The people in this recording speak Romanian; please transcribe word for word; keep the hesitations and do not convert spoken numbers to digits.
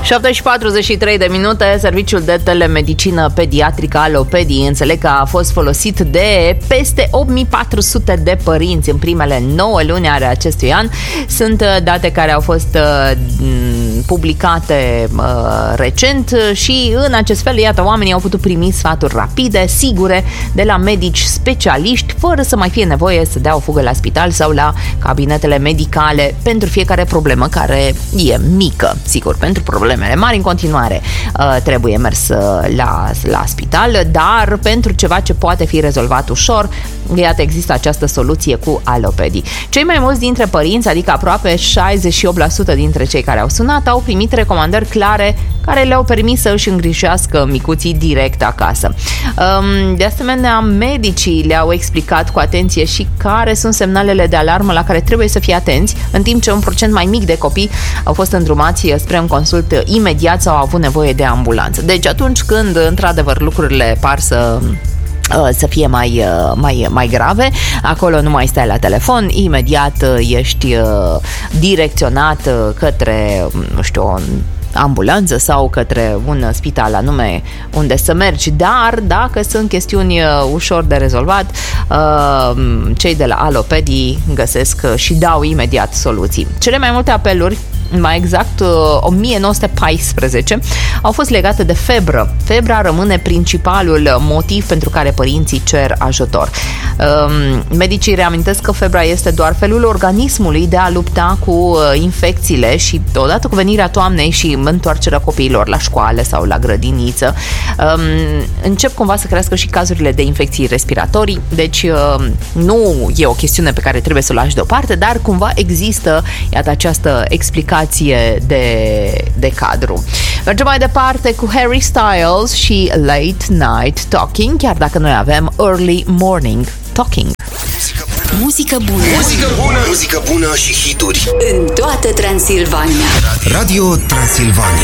șapte și patruzeci și trei de minute, serviciul de telemedicină pediatrică Alopedii înțeleg că a fost folosit de peste opt mii patru sute de părinți în primele nouă luni ale acestui an. Sunt date care au fost uh, publicate uh, recent și în acest fel, iată, oamenii au putut primi sfaturi rapide, sigure, de la medici specialiști, fără să mai fie nevoie să dea o fugă la spital sau la cabinetele medicale pentru fiecare problemă care e mică. Sigur, pentru problemele mari în continuare uh, trebuie mers la, la spital, dar pentru ceva ce poate fi rezolvat ușor, iată, există această soluție cu Alopedii. Cei mai mulți dintre părinți, adică aproape șaizeci și opt la sută dintre cei care au sunat, au primit recomandări clare care le-au permis să își îngrijească micuții direct acasă. De asemenea, medicii le-au explicat cu atenție și care sunt semnalele de alarmă la care trebuie să fie atenți, în timp ce un procent mai mic de copii au fost îndrumați spre un consult imediat sau au avut nevoie de ambulanță. Deci atunci când, într-adevăr, lucrurile par să să fie mai, mai, mai grave, acolo nu mai stai la telefon, imediat ești direcționat către, nu știu, o ambulanță sau către un spital anume unde să mergi, dar dacă sunt chestiuni ușor de rezolvat, cei de la Alopedii găsesc și dau imediat soluții. Cele mai multe apeluri, mai exact o mie nouă sute paisprezece, au fost legate de febră. Febra rămâne principalul motiv pentru care părinții cer ajutor. Medicii reamintesc că febra este doar felul organismului de a lupta cu infecțiile și odată cu venirea toamnei și întoarcerea copiilor la școală sau la grădiniță, încep cumva să crească și cazurile de infecții respiratorii, deci nu e o chestiune pe care trebuie să o lași deoparte, dar cumva există, iată, această explicație de, de cadru. Mergem mai departe cu Harry Styles și Late Night Talking, chiar dacă noi avem Early Morning Talking. Muzică bună. Muzică bună, muzică bună și hituri în toată Transilvania. Radio Transilvania.